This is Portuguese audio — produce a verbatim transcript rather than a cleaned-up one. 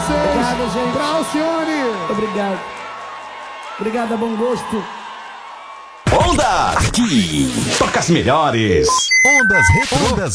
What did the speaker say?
vocês. Obrigado, gente. Pra Alcione. Obrigado. Obrigado, bom gosto. Onda! Aqui toca as melhores. Ondas Retro. Ondas